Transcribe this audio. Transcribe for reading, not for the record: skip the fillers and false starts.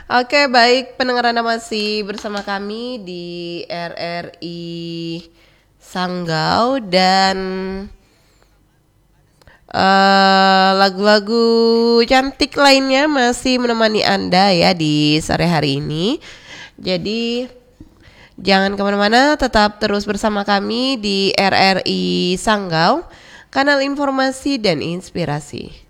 Oke, baik pendengar Anda masih bersama kami di RRI Sanggau dan lagu-lagu cantik lainnya masih menemani Anda ya di sore hari ini. Jadi jangan kemana-mana, tetap terus bersama kami di RRI Sanggau, kanal informasi dan inspirasi.